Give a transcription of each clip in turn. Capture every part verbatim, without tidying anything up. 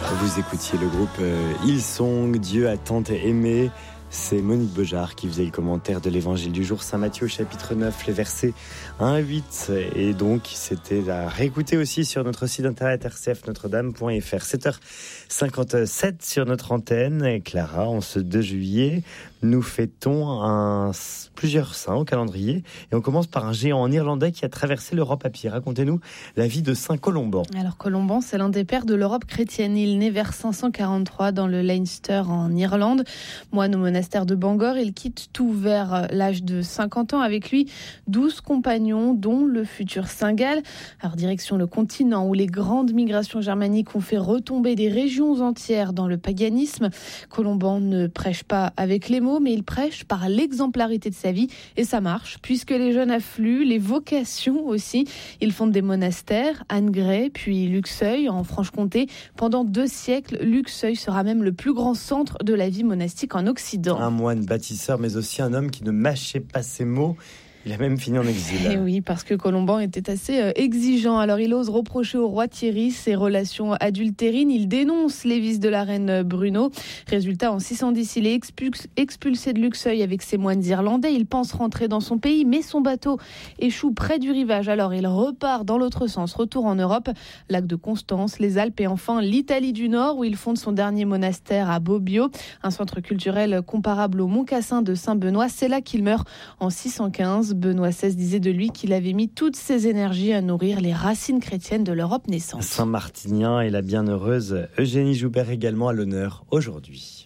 Vous écoutiez le groupe euh, Hillsong, Dieu a tant aimé. C'est Monique Beujart qui faisait le commentaire de l'évangile du jour, Saint Matthieu chapitre neuf, les versets un à huit. Et donc, c'était à réécouter aussi sur notre site internet r c f notre dame point f r. sept heures cinquante-sept sur notre antenne. Et Clara, en ce deux juillet, nous fêtons un, plusieurs saints au calendrier. Et on commence par un géant irlandais qui a traversé l'Europe à pied. Racontez-nous la vie de Saint Colomban. Alors Colomban, c'est l'un des pères de l'Europe chrétienne. Il naît vers cinq cent quarante-trois dans le Leinster en Irlande. Moine au monastère de Bangor, il quitte tout vers l'âge de cinquante ans. Avec lui, douze compagnons, dont le futur Saint Gall. Alors direction le continent où les grandes migrations germaniques ont fait retomber des régions entières dans le paganisme. Colomban ne prêche pas avec les mots, mais il prêche par l'exemplarité de sa vie. Et ça marche, puisque les jeunes affluent, les vocations aussi. Il fonde des monastères, Annegray, puis Luxeuil, en Franche-Comté. Pendant deux siècles, Luxeuil sera même le plus grand centre de la vie monastique en Occident. Un moine bâtisseur, mais aussi un homme qui ne mâchait pas ses mots. Il a même fini en exil. Et oui, parce que Colomban était assez euh, exigeant. Alors il ose reprocher au roi Thierry ses relations adultérines. Il dénonce les vices de la reine Bruno. Résultat, en six cent dix, il est expulsé, expulsé de Luxeuil avec ses moines irlandais. Il pense rentrer dans son pays, mais son bateau échoue près du rivage. Alors il repart dans l'autre sens, retour en Europe, lac de Constance, les Alpes et enfin l'Italie du Nord, où il fonde son dernier monastère à Bobbio, un centre culturel comparable au Mont Cassin de Saint-Benoît. C'est là qu'il meurt en six cent quinze. Benoît seize disait de lui qu'il avait mis toutes ses énergies à nourrir les racines chrétiennes de l'Europe naissante. Saint-Martinien et la bienheureuse Eugénie Joubert également à l'honneur aujourd'hui.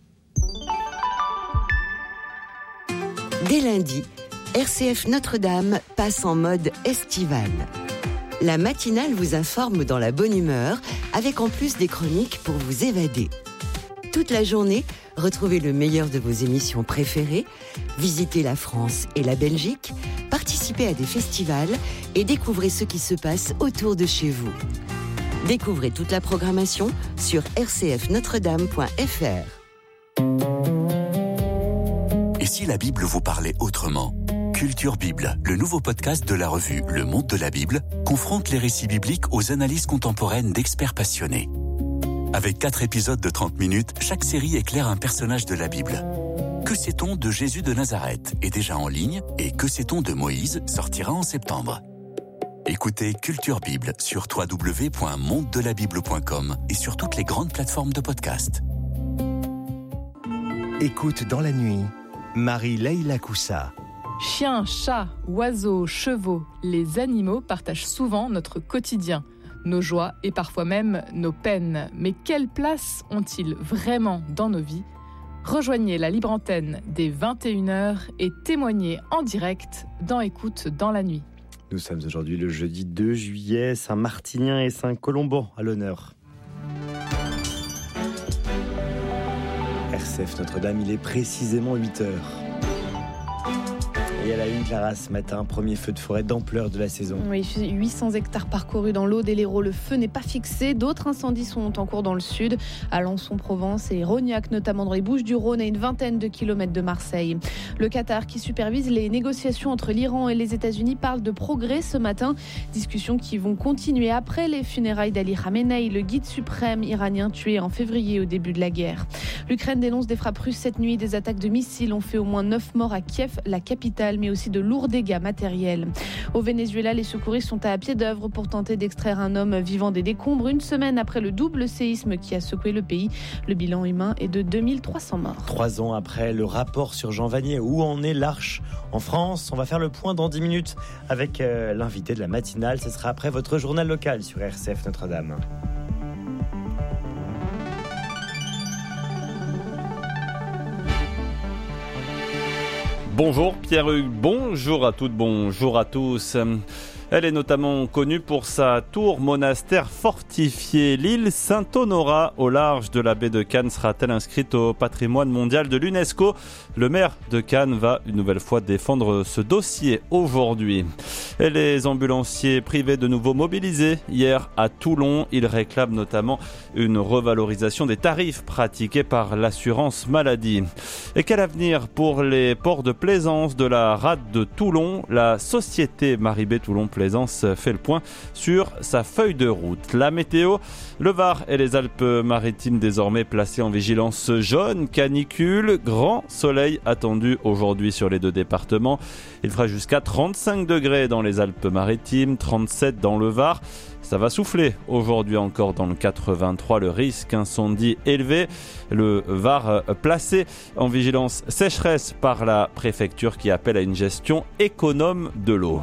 Dès lundi, R C F Notre-Dame passe en mode estival. La matinale vous informe dans la bonne humeur, avec en plus des chroniques pour vous évader. Toute la journée, retrouvez le meilleur de vos émissions préférées, visitez la France et la Belgique, participez à des festivals et découvrez ce qui se passe autour de chez vous. Découvrez toute la programmation sur r c f notre dame point f r. Et si la Bible vous parlait autrement ? Culture Bible, le nouveau podcast de la revue Le Monde de la Bible, confronte les récits bibliques aux analyses contemporaines d'experts passionnés. Avec quatre épisodes de trente minutes, chaque série éclaire un personnage de la Bible. Que sait-on de Jésus de Nazareth est déjà en ligne et Que sait-on de Moïse sortira en septembre. Écoutez Culture Bible sur w w w point monde de la bible point com et sur toutes les grandes plateformes de podcast. Écoute dans la nuit, Marie-Leila Coussa. Chiens, chats, oiseaux, chevaux, les animaux partagent souvent notre quotidien. Nos joies et parfois même nos peines. Mais quelle place ont-ils vraiment dans nos vies ? Rejoignez la libre antenne dès vingt et une heures et témoignez en direct dans Écoute dans la nuit. Nous sommes aujourd'hui le jeudi deux juillet, Saint-Martinien et Saint-Colomban à l'honneur. R C F Notre-Dame, il est précisément huit heures. Et à la une, Clara, ce matin, premier feu de forêt d'ampleur de la saison. Oui, huit cents hectares parcourus dans l'Aude et l'Hérault. Le feu n'est pas fixé. D'autres incendies sont en cours dans le sud, à Alençon, Provence et Rognac, notamment dans les Bouches-du-Rhône, à une vingtaine de kilomètres de Marseille. Le Qatar, qui supervise les négociations entre l'Iran et les États-Unis, parle de progrès ce matin. Discussions qui vont continuer après les funérailles d'Ali Khamenei, le guide suprême iranien tué en février au début de la guerre. L'Ukraine dénonce des frappes russes cette nuit. Des attaques de missiles ont fait au moins neuf morts à Kiev, la capitale, mais aussi de lourds dégâts matériels. Au Venezuela, les secouristes sont à pied d'œuvre pour tenter d'extraire un homme vivant des décombres. Une semaine après le double séisme qui a secoué le pays, le bilan humain est de deux mille trois cents morts. Trois ans après le rapport sur Jean Vanier, où en est l'Arche en France ? On va faire le point dans dix minutes avec euh, l'invité de la matinale. Ce sera après votre journal local sur R C F Notre-Dame. Bonjour Pierre-Hugues, bonjour à toutes, bonjour à tous. Elle est notamment connue pour sa tour monastère fortifiée. L'île Saint-Honorat, au large de la baie de Cannes, sera-t-elle inscrite au patrimoine mondial de l'UNESCO ? Le maire de Cannes va une nouvelle fois défendre ce dossier aujourd'hui. Et les ambulanciers privés de nouveau mobilisés hier à Toulon. Ils réclament notamment une revalorisation des tarifs pratiqués par l'assurance maladie. Et quel avenir pour les ports de plaisance de la rade de Toulon ? La société Maribé Toulon Play Plaisance fait le point sur sa feuille de route. La météo, le Var et les Alpes-Maritimes désormais placés en vigilance jaune, canicule, grand soleil attendu aujourd'hui sur les deux départements. Il fera jusqu'à trente-cinq degrés dans les Alpes-Maritimes, trente-sept dans le Var. Ça va souffler aujourd'hui encore dans le quatre-vingt-trois, le risque incendie élevé. Le Var placé en vigilance sécheresse par la préfecture qui appelle à une gestion économe de l'eau.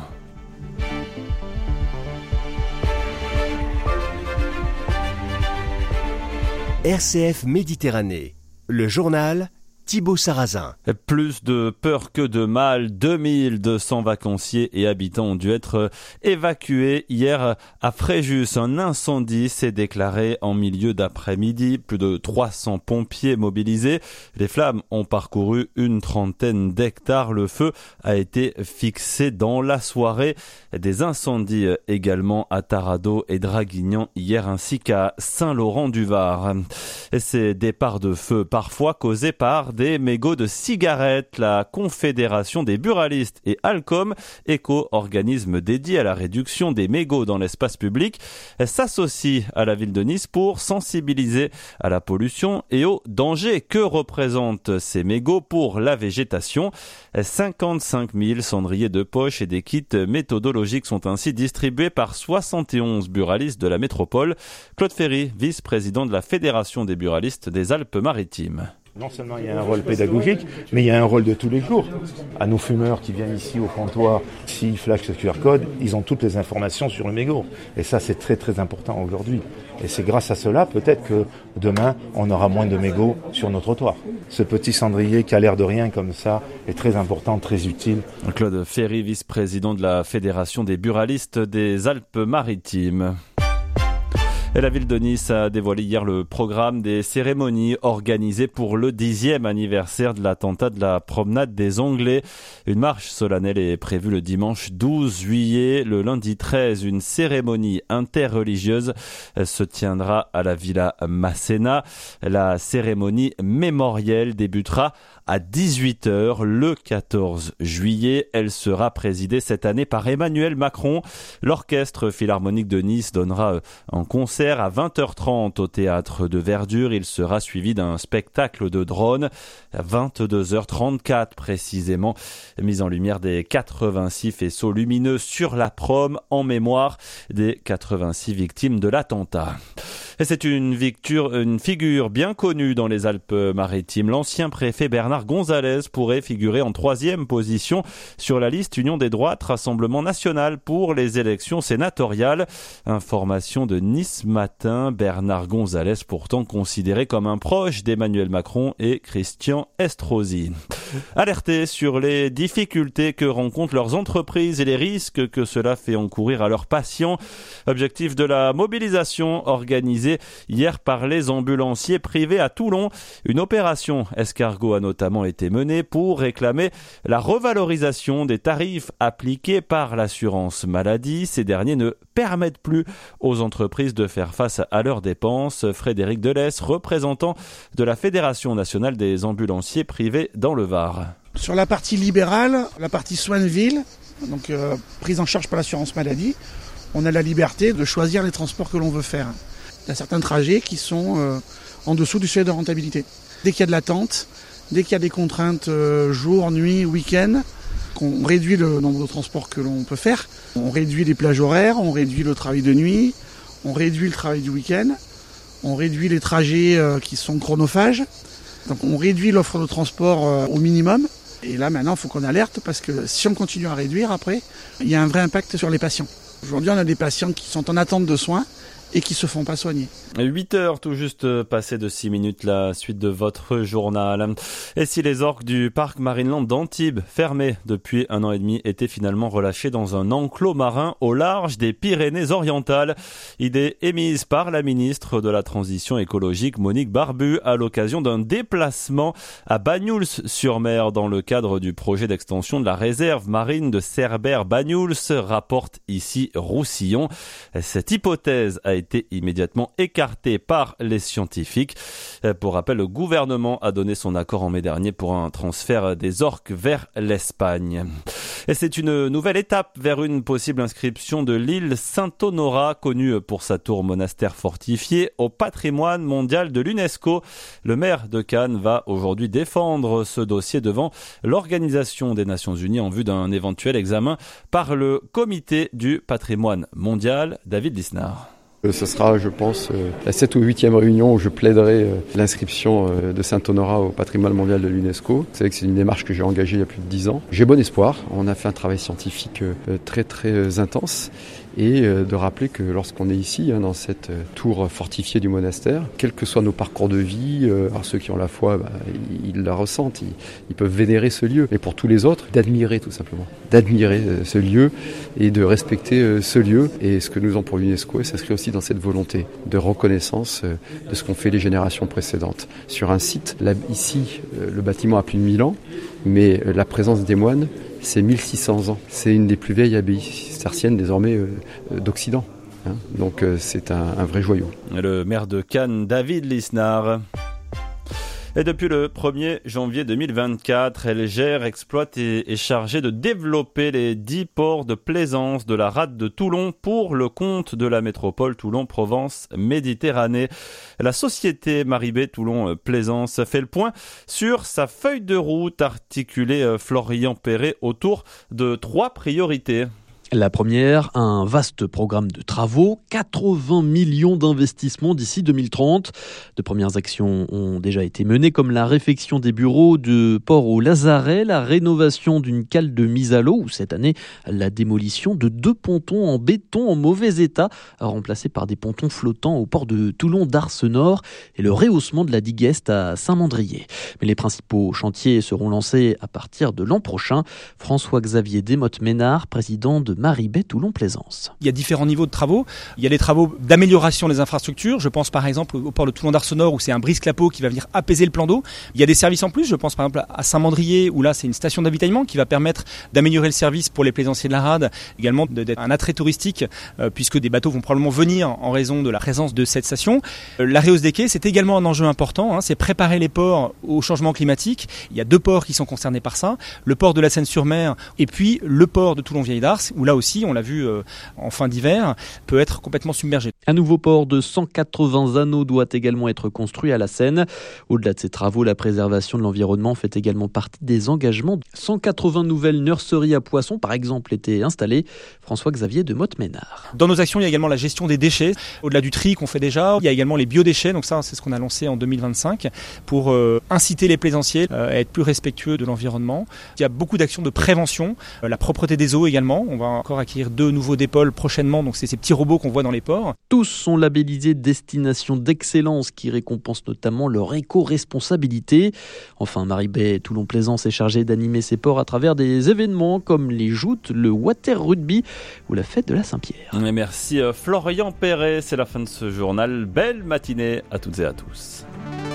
R C F Méditerranée, le journal Thibaut Sarrazin. Plus de peur que de mal, deux mille deux cents vacanciers et habitants ont dû être évacués hier à Fréjus. Un incendie s'est déclaré en milieu d'après-midi. Plus de trois cents pompiers mobilisés. Les flammes ont parcouru une trentaine d'hectares. Le feu a été fixé dans la soirée. Des incendies également à Taradot et Draguignan hier ainsi qu'à Saint-Laurent-du-Var. Et ces départs de feu parfois causés par des mégots de cigarettes. La Confédération des buralistes et Alcom, éco-organisme dédié à la réduction des mégots dans l'espace public, s'associe à la ville de Nice pour sensibiliser à la pollution et aux dangers que représentent ces mégots pour la végétation. cinquante-cinq mille cendriers de poche et des kits méthodologiques sont ainsi distribués par soixante et onze buralistes de la métropole. Claude Ferry, vice-président de la Fédération des buralistes des Alpes-Maritimes. Non seulement il y a un rôle pédagogique, mais il y a un rôle de tous les jours. À nos fumeurs qui viennent ici au comptoir, s'ils flashent ce Q R code, ils ont toutes les informations sur le mégot. Et ça, c'est très très important aujourd'hui. Et c'est grâce à cela, peut-être que demain, on aura moins de mégots sur nos trottoirs. Ce petit cendrier qui a l'air de rien comme ça est très important, très utile. Claude Ferry, vice-président de la Fédération des buralistes des Alpes-Maritimes. Et la ville de Nice a dévoilé hier le programme des cérémonies organisées pour le dixième anniversaire de l'attentat de la promenade des Anglais. Une marche solennelle est prévue le dimanche douze juillet. Le lundi treize, une cérémonie interreligieuse se tiendra à la Villa Masséna. La cérémonie mémorielle débutera à dix-huit heures le quatorze juillet. Elle sera présidée cette année par Emmanuel Macron. L'Orchestre Philharmonique de Nice donnera un concert à vingt heures trente au Théâtre de Verdure. Il sera suivi d'un spectacle de drone à vingt-deux heures trente-quatre précisément. Mise en lumière des quatre-vingt-six faisceaux lumineux sur la prom en mémoire des quatre-vingt-six victimes de l'attentat. Et c'est une, victure, une figure bien connue dans les Alpes-Maritimes. L'ancien préfet Bernard Gonzalez pourrait figurer en troisième position sur la liste Union des droites, Rassemblement national pour les élections sénatoriales. Information de Nice Matin. Bernard Gonzalez, pourtant considéré comme un proche d'Emmanuel Macron et Christian Estrosi. Alertés sur les difficultés que rencontrent leurs entreprises et les risques que cela fait encourir à leurs patients. Objectif de la mobilisation organisée hier par les ambulanciers privés à Toulon. Une opération escargot a notamment été menée pour réclamer la revalorisation des tarifs appliqués par l'assurance maladie. Ces derniers ne permettent plus aux entreprises de faire face à leurs dépenses. Frédéric Delès, représentant de la Fédération nationale des ambulanciers privés dans le Var. Sur la partie libérale, la partie soins de ville, donc euh, prise en charge par l'assurance maladie, on a la liberté de choisir les transports que l'on veut faire. Il y a certains trajets qui sont euh, en dessous du seuil de rentabilité. Dès qu'il y a de l'attente, dès qu'il y a des contraintes euh, jour, nuit, week-end, qu'on réduit le nombre de transports que l'on peut faire, on réduit les plages horaires, on réduit le travail de nuit, on réduit le travail du week-end, on réduit les trajets euh, qui sont chronophages. Donc on réduit l'offre de transport euh, au minimum. Et là maintenant il faut qu'on alerte parce que si on continue à réduire après, il y a un vrai impact sur les patients. Aujourd'hui on a des patients qui sont en attente de soins et qui se font pas soigner. huit heures tout juste passé de six minutes, la suite de votre journal. Et si les orques du parc Marineland d'Antibes, fermé depuis un an et demi, étaient finalement relâchés dans un enclos marin au large des Pyrénées-Orientales? Idée émise par la ministre de la Transition écologique Monique Barbu à l'occasion d'un déplacement à Banyuls-sur-Mer dans le cadre du projet d'extension de la réserve marine de Cerbère-Banyuls, rapporte ici Roussillon. Cette hypothèse a été été immédiatement écarté par les scientifiques. Pour rappel, le gouvernement a donné son accord en mai dernier pour un transfert des orques vers l'Espagne. Et c'est une nouvelle étape vers une possible inscription de l'île Saint-Honorat, connue pour sa tour monastère fortifiée, au patrimoine mondial de l'UNESCO. Le maire de Cannes va aujourd'hui défendre ce dossier devant l'Organisation des Nations Unies en vue d'un éventuel examen par le Comité du patrimoine mondial. David Lisnard. Ce sera, je pense, la septième ou huitième réunion où je plaiderai l'inscription de Saint-Honorat au patrimoine mondial de l'UNESCO. Vous savez que c'est une démarche que j'ai engagée il y a plus de dix ans. J'ai bon espoir. On a fait un travail scientifique très très intense. Et de rappeler que lorsqu'on est ici, hein, dans cette tour fortifiée du monastère, quels que soient nos parcours de vie, euh, alors ceux qui ont la foi, bah, ils la ressentent, ils, ils peuvent vénérer ce lieu. Mais pour tous les autres, d'admirer tout simplement, d'admirer euh, ce lieu et de respecter euh, ce lieu. Et ce que nous avons pour l'UNESCO s'inscrit aussi dans cette volonté de reconnaissance euh, de ce qu'ont fait les générations précédentes. Sur un site, là, ici, euh, le bâtiment a plus de mille ans, mais euh, la présence des moines, c'est mille six cents ans. C'est une des plus vieilles abbayes cisterciennes désormais euh, d'Occident. Hein. Donc euh, c'est un, un vrai joyau. Le maire de Cannes, David Lisnard. Et depuis le premier janvier deux mille vingt-quatre, elle gère, exploite et est chargée de développer les dix ports de plaisance de la rade de Toulon pour le compte de la métropole Toulon-Provence-Méditerranée. La société Maribé Toulon-Plaisance fait le point sur sa feuille de route articulée Florian Perret autour de trois priorités. La première, un vaste programme de travaux, quatre-vingts millions d'investissements d'ici deux mille trente. De premières actions ont déjà été menées comme la réfection des bureaux de Port au Lazaret, la rénovation d'une cale de mise à l'eau ou cette année la démolition de deux pontons en béton en mauvais état remplacés par des pontons flottants au port de Toulon d'Arse-Nord et le rehaussement de la digue Est à Saint-Mandrier. Mais les principaux chantiers seront lancés à partir de l'an prochain. François-Xavier Desmottes-Ménard, président de Maribé Toulon-Plaisance. Il y a différents niveaux de travaux. Il y a les travaux d'amélioration des infrastructures. Je pense par exemple au port de Toulon d'Arse-Nord où c'est un brise-clapot qui va venir apaiser le plan d'eau. Il y a des services en plus. Je pense par exemple à Saint-Mandrier où là c'est une station d'avitaillement qui va permettre d'améliorer le service pour les plaisanciers de la rade. Également d'être un attrait touristique euh, puisque des bateaux vont probablement venir en raison de la présence de cette station. Euh, la rehausse des quais, c'est également un enjeu important. Hein. C'est préparer les ports au changement climatique. Il y a deux ports qui sont concernés par ça. Le port de la Seine-sur-Mer et puis le port de Toulon-Vieille d'Ars où là aussi, on l'a vu euh, en fin d'hiver, peut être complètement submergé. Un nouveau port de cent quatre-vingts anneaux doit également être construit à la Seine. Au-delà de ces travaux, la préservation de l'environnement fait également partie des engagements. cent quatre-vingts nouvelles nurseries à poissons, par exemple, étaient installées. François-Xavier Desmottes-Ménard. Dans nos actions, il y a également la gestion des déchets. Au-delà du tri qu'on fait déjà, il y a également les biodéchets. Donc ça, c'est ce qu'on a lancé en deux mille vingt-cinq pour euh, inciter les plaisanciers euh, à être plus respectueux de l'environnement. Il y a beaucoup d'actions de prévention, euh, la propreté des eaux également. On va encore acquérir deux nouveaux dépoles prochainement, donc c'est ces petits robots qu'on voit dans les ports. Tous sont labellisés destination d'excellence qui récompense notamment leur éco-responsabilité. Enfin, Maribé Toulon-Plaisance est chargée d'animer ses ports à travers des événements comme les joutes, le water rugby ou la fête de la Saint-Pierre. Et merci Florian Perret, c'est la fin de ce journal. Belle matinée à toutes et à tous.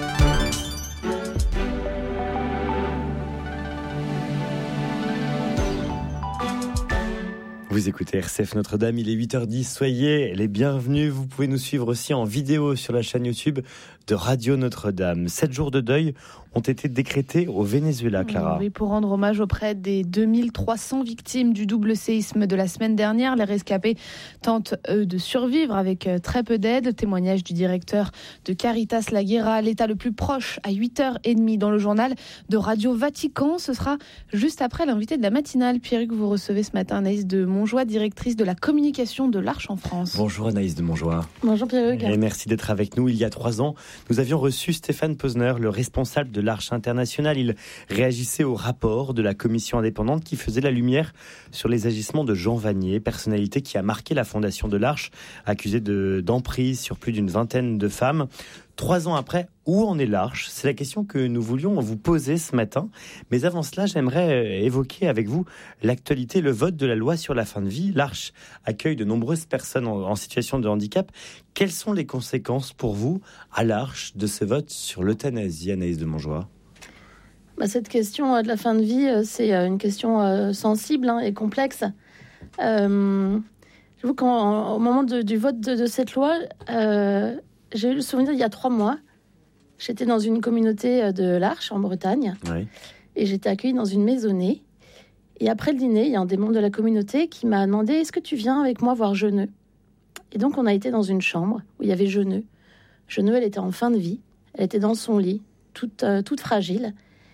Vous écoutez R C F Notre-Dame, il est huit heures dix, soyez les bienvenus. Vous pouvez nous suivre aussi en vidéo sur la chaîne YouTube de Radio Notre-Dame. Sept jours de deuil ont été décrétés au Venezuela, Clara. Oui, pour rendre hommage auprès des deux mille trois cents victimes du double séisme de la semaine dernière. Les rescapés tentent, eux, de survivre avec très peu d'aide. Témoignage du directeur de Caritas La Guerra, l'État le plus proche, à huit heures trente dans le journal de Radio Vatican. Ce sera juste après l'invité de la matinale. Pierre, que vous recevez ce matin, Anaïs de Montjoie, directrice de la communication de l'Arche en France. Bonjour Anaïs de Montjoie. Bonjour Pierre. Et merci d'être avec nous. Il y a trois ans, nous avions reçu Stéphane Posner, le responsable de l'Arche internationale. Il réagissait au rapport de la commission indépendante qui faisait la lumière sur les agissements de Jean Vanier, personnalité qui a marqué la fondation de l'Arche, accusé de, d'emprise sur plus d'une vingtaine de femmes. Trois ans après, où en est l'Arche ? C'est la question que nous voulions vous poser ce matin. Mais avant cela, j'aimerais évoquer avec vous l'actualité, le vote de la loi sur la fin de vie. L'Arche accueille de nombreuses personnes en, en situation de handicap. Quelles sont les conséquences pour vous, à l'Arche, de ce vote sur l'euthanasie, Anaïs de Montjoie ? Bah, cette question de la fin de vie, c'est une question sensible hein, et complexe. Euh, J'avoue qu'au moment de, du vote de, de cette loi, euh, j'ai eu le souvenir il y a trois mois. J'étais dans une communauté de l'Arche en Bretagne. Oui. Et j'étais accueillie dans une maisonnée. Et après le dîner, il y a un des membres de la communauté qui m'a demandé « Est-ce que tu viens avec moi voir Jeuneux ?» Et donc, on a été dans une chambre où il y avait Jeuneux. Jeuneux, elle était en fin de vie. Elle était dans son lit, toute, euh, toute fragile.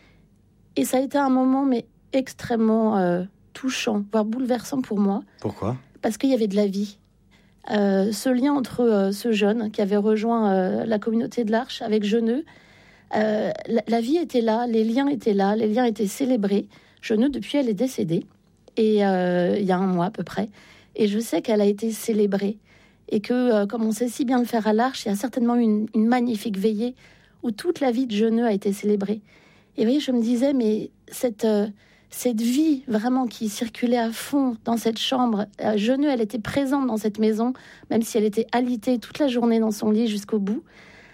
Et ça a été un moment, mais extrêmement euh, touchant, voire bouleversant pour moi. Pourquoi ? Parce qu'il y avait de la vie. Euh, ce lien entre euh, ce jeune qui avait rejoint euh, la communauté de l'Arche avec Jeuneux, euh, la, la vie était là, les liens étaient là, les liens étaient célébrés. Jeuneux, depuis, elle est décédée, et euh, il y a un mois à peu près. Et je sais qu'elle a été célébrée. Et que, euh, comme on sait si bien le faire à l'Arche, il y a certainement une, une magnifique veillée où toute la vie de Jeuneux a été célébrée. Et vous voyez, je me disais, mais cette, euh, cette vie vraiment qui circulait à fond dans cette chambre, euh, Jeuneux, elle était présente dans cette maison, même si elle était alitée toute la journée dans son lit jusqu'au bout.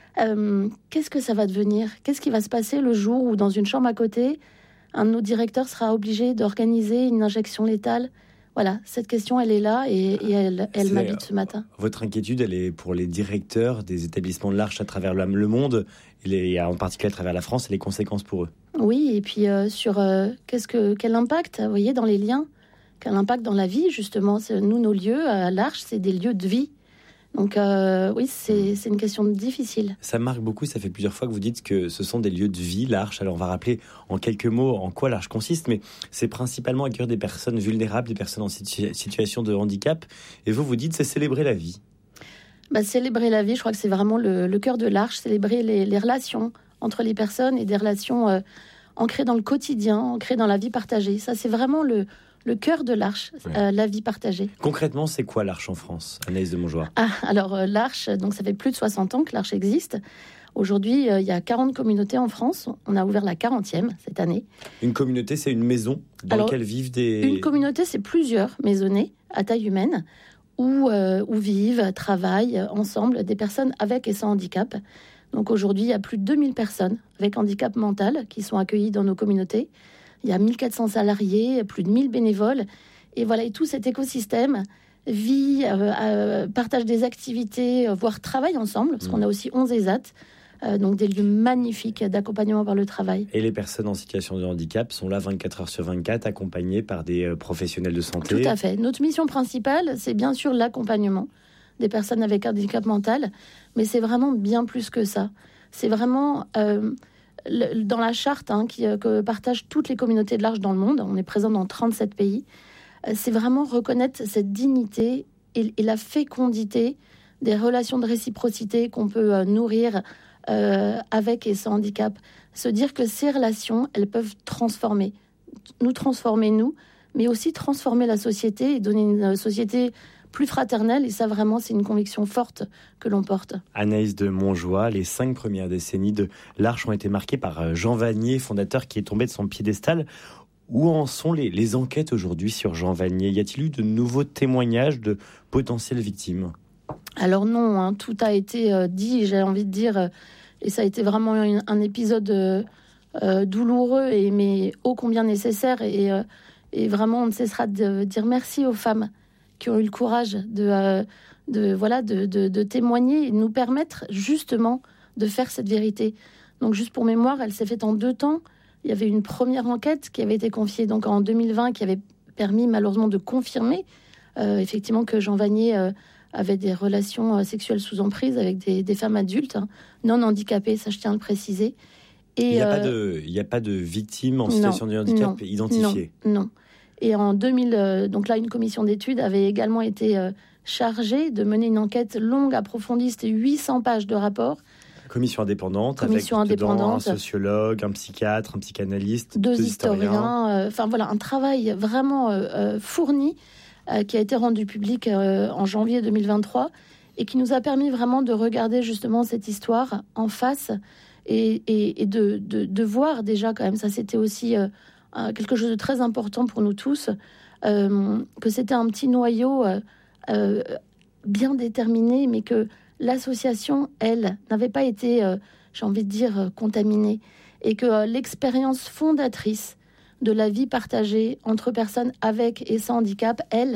Euh, qu'est-ce que ça va devenir ? Qu'est-ce qui va se passer le jour où, dans une chambre à côté, un de nos directeurs sera obligé d'organiser une injection létale ? Voilà, cette question, elle est là et, et elle, elle m'habite ce matin. Votre inquiétude, elle est pour les directeurs des établissements de l'Arche à travers le monde, et en particulier à travers la France, et les conséquences pour eux. Oui, et puis euh, sur euh, qu'est-ce que, quel impact, vous voyez, dans les liens, quel impact dans la vie, justement. C'est, nous, nos lieux à l'Arche, c'est des lieux de vie. Donc euh, oui, c'est, c'est une question difficile. Ça marque beaucoup, ça fait plusieurs fois que vous dites que ce sont des lieux de vie, l'Arche. Alors on va rappeler en quelques mots en quoi l'Arche consiste, mais c'est principalement accueillir des personnes vulnérables, des personnes en situ- situation de handicap. Et vous, vous dites c'est célébrer la vie. Bah, célébrer la vie, je crois que c'est vraiment le, le cœur de l'Arche, célébrer les, les relations entre les personnes et des relations euh, ancrées dans le quotidien, ancrées dans la vie partagée. Ça, c'est vraiment le... Le cœur de l'Arche, ouais. euh, la vie partagée. Concrètement, c'est quoi l'Arche en France, Anaïs de Montjoie ? Ah, alors euh, l'Arche, donc ça fait plus de soixante ans que l'Arche existe. Aujourd'hui, euh, il y a quarante communautés en France. On a ouvert la quarantième cette année. Une communauté, c'est une maison dans alors, laquelle vivent des... Une communauté, c'est plusieurs maisonnées à taille humaine où, euh, où vivent, travaillent ensemble des personnes avec et sans handicap. Donc aujourd'hui, il y a plus de deux mille personnes avec handicap mental qui sont accueillies dans nos communautés. Il y a mille quatre cents salariés, plus de mille bénévoles. Et voilà, et tout cet écosystème vit, euh, euh, partage des activités, euh, voire travaille ensemble, parce mmh. qu'on a aussi onze E S A T, euh, donc des lieux magnifiques d'accompagnement par le travail. Et les personnes en situation de handicap sont là vingt-quatre heures sur vingt-quatre, accompagnées par des euh, professionnels de santé. Tout à fait. Notre mission principale, c'est bien sûr l'accompagnement des personnes avec handicap mental, mais c'est vraiment bien plus que ça. C'est vraiment... Euh, dans la charte hein, qui, que partagent toutes les communautés de l'Arche dans le monde, on est présent dans trente-sept pays, c'est vraiment reconnaître cette dignité et, et la fécondité des relations de réciprocité qu'on peut euh, nourrir euh, avec et sans handicap. Se dire que ces relations, elles peuvent transformer, nous transformer nous, mais aussi transformer la société et donner une société plus fraternelle, et ça vraiment c'est une conviction forte que l'on porte. Anaïs de Montjoie, les cinq premières décennies de l'Arche ont été marquées par Jean Vanier, fondateur qui est tombé de son piédestal. Où en sont les, les enquêtes aujourd'hui sur Jean Vanier ? Y a-t-il eu de nouveaux témoignages de potentielles victimes ? Alors non, hein, tout a été euh, dit, j'ai envie de dire, euh, et ça a été vraiment une, un épisode euh, euh, douloureux, et, mais ô combien nécessaire, et, euh, et vraiment on ne cessera de dire merci aux femmes qui ont eu le courage de, euh, de, voilà, de, de, de témoigner et de nous permettre justement de faire cette vérité. Donc juste pour mémoire, elle s'est faite en deux temps. Il y avait une première enquête qui avait été confiée donc en deux mille vingt, qui avait permis malheureusement de confirmer euh, effectivement que Jean Vanier euh, avait des relations euh, sexuelles sous emprise avec des, des femmes adultes, hein, non handicapées, ça je tiens à le préciser. Et il n'y a, euh, a pas de victimes en situation non, de handicap non, identifiées ? Non, non. Et en deux mille, euh, donc là, une commission d'études avait également été euh, chargée de mener une enquête longue, approfondie, c'était huit cents pages de rapport. Commission indépendante, commission avec indépendante, un sociologue, un psychiatre, un psychanalyste, deux, deux historiens. Enfin euh, voilà, un travail vraiment euh, euh, fourni euh, qui a été rendu public euh, en janvier deux mille vingt-trois et qui nous a permis vraiment de regarder justement cette histoire en face et, et, et de, de, de voir déjà quand même, ça c'était aussi... Euh, quelque chose de très important pour nous tous, euh, que c'était un petit noyau euh, euh, bien déterminé, mais que l'association, elle, n'avait pas été, euh, j'ai envie de dire, contaminée, et que euh, l'expérience fondatrice de la vie partagée entre personnes avec et sans handicap, elle,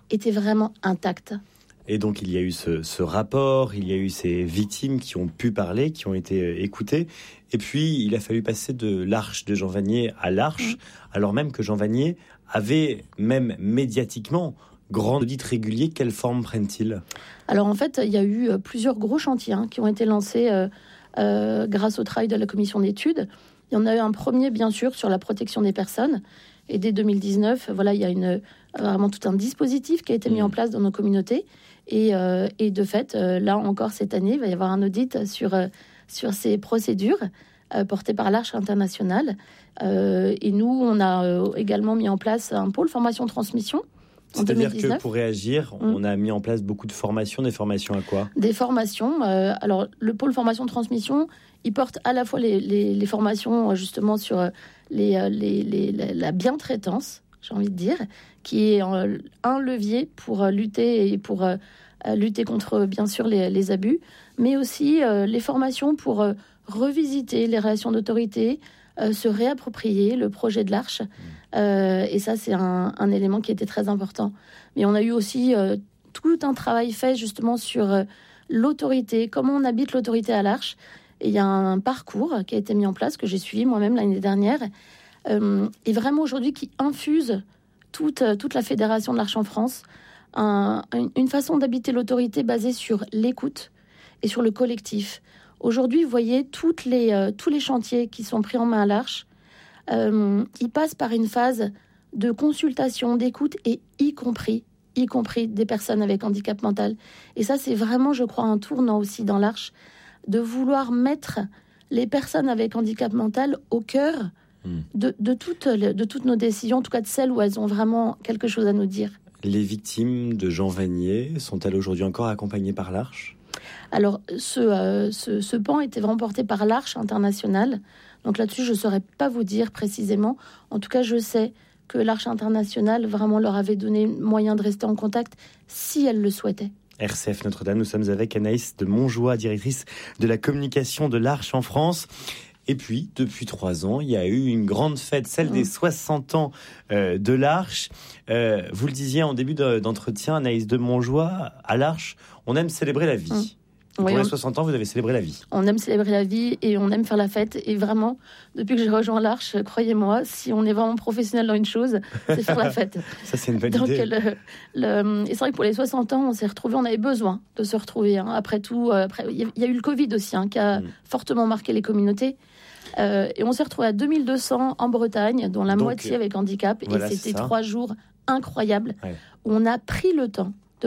était vraiment intacte. Et donc il y a eu ce, ce rapport, il y a eu ces victimes qui ont pu parler, qui ont été écoutées. Et puis il a fallu passer de l'arche de Jean Vanier à l'arche, mmh. alors même que Jean Vanier avait, même médiatiquement, grand audit régulier. Quelle forme prennent-ils ? Alors en fait, il y a eu plusieurs gros chantiers hein, qui ont été lancés euh, euh, grâce au travail de la commission d'études. Il y en a eu un premier, bien sûr, sur la protection des personnes. Et dès deux mille dix-neuf, voilà, il y a une, vraiment tout un dispositif qui a été mis en place dans nos communautés. Et, euh, et de fait, euh, là encore, cette année, il va y avoir un audit sur, euh, sur ces procédures euh, portées par l'Arche internationale. Euh, et nous, on a euh, également mis en place un pôle formation-transmission. C'est-à-dire que pour réagir, mmh. on a mis en place beaucoup de formations. Des formations à quoi ? Des formations. Euh, alors, le pôle formation-transmission, il porte à la fois les, les, les formations justement sur les, les, les, la bientraitance, j'ai envie de dire, qui est un levier pour lutter et pour lutter contre, bien sûr, les, les abus, mais aussi euh, les formations pour euh, revisiter les relations d'autorité, euh, se réapproprier le projet de l'Arche. Euh, et ça, c'est un, un élément qui était très important. Mais on a eu aussi euh, tout un travail fait justement sur euh, l'autorité, comment on habite l'autorité à l'Arche. Et il y a un parcours qui a été mis en place, que j'ai suivi moi-même l'année dernière, euh, et vraiment aujourd'hui qui infuse toute, toute la fédération de l'Arche en France. Un, une façon d'habiter l'autorité basée sur l'écoute et sur le collectif. Aujourd'hui, vous voyez, toutes les, euh, tous les chantiers qui sont pris en main à l'Arche, euh, ils passent par une phase de consultation, d'écoute, et y compris, y compris des personnes avec handicap mental. Et ça, c'est vraiment, je crois, un tournant aussi dans l'Arche, de vouloir mettre les personnes avec handicap mental au cœur mmh. de, de, toutes, de toutes nos décisions, en tout cas de celles où elles ont vraiment quelque chose à nous dire. Les victimes de Jean Vanier sont-elles aujourd'hui encore accompagnées par l'Arche ? Alors, ce, euh, ce, ce pan était vraiment porté par l'Arche internationale. Donc là-dessus, je ne saurais pas vous dire précisément. En tout cas, je sais que l'Arche internationale vraiment leur avait donné moyen de rester en contact si elle le souhaitait. R C F Notre-Dame, nous sommes avec Anaïs de Montjoie, directrice de la communication de l'Arche en France. Et puis, depuis trois ans, il y a eu une grande fête, celle des soixante ans euh, de l'Arche. Euh, vous le disiez en début de, d'entretien, Anaïs de Montjoie, à l'Arche, on aime célébrer la vie. Mmh. Pour oui, les soixante ans, vous avez célébré la vie. On aime célébrer la vie et on aime faire la fête. Et vraiment, depuis que j'ai rejoint l'Arche, croyez-moi, si on est vraiment professionnel dans une chose, c'est faire la fête. Ça, c'est une bonne Donc, idée. Le, le, et c'est vrai que pour les soixante ans, on s'est retrouvés, on avait besoin de se retrouver. Hein. Après tout, après, il y, y a eu le Covid aussi, hein, qui a mmh. fortement marqué les communautés. Euh, et on s'est retrouvés à deux mille deux cents en Bretagne, dont la Donc, moitié avec handicap. Voilà, et c'était trois jours incroyables, ouais. où on a pris le temps